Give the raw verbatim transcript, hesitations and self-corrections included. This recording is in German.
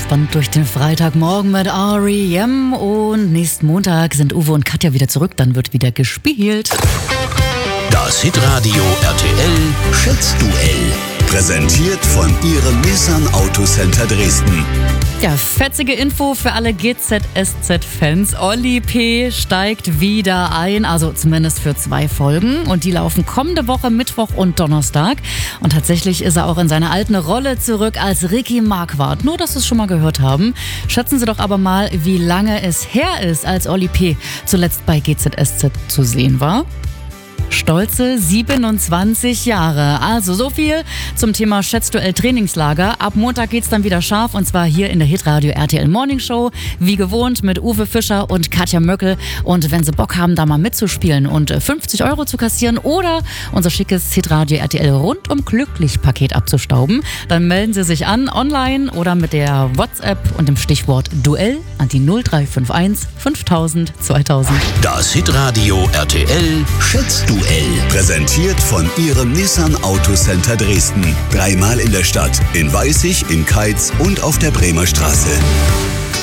entspannt durch den Freitagmorgen mit R E M und nächsten Montag sind Uwe und Katja wieder zurück, dann wird wieder gespielt. Das Hitradio R T L Schätzduell. Präsentiert von Ihrem Nissan Autocenter Dresden. Ja, fetzige Info für alle G Z S Z-Fans. Oli P. steigt wieder ein, also zumindest für zwei Folgen. Und die laufen kommende Woche Mittwoch und Donnerstag. Und tatsächlich ist er auch in seiner alten Rolle zurück als Ricky Marquardt. Nur, dass Sie es schon mal gehört haben. Schätzen Sie doch aber mal, wie lange es her ist, als Oli P. zuletzt bei G Z S Z zu sehen war. Stolze siebenundzwanzig Jahre. Also so viel zum Thema Schätzduell Trainingslager. Ab Montag geht's dann wieder scharf und zwar hier in der Hitradio R T L Morning Show. Wie gewohnt mit Uwe Fischer und Katja Möckel. Und wenn Sie Bock haben, da mal mitzuspielen und fünfzig Euro zu kassieren oder unser schickes Hitradio R T L rundum glücklich Paket abzustauben, dann melden Sie sich an online oder mit der WhatsApp und dem Stichwort Duell an die null drei fünf eins fünftausend zweitausend. Das Hitradio R T L Schätzduell. Präsentiert von Ihrem Nissan Autocenter Dresden. Dreimal in der Stadt, in Weißig, in Keitz und auf der Bremer Straße.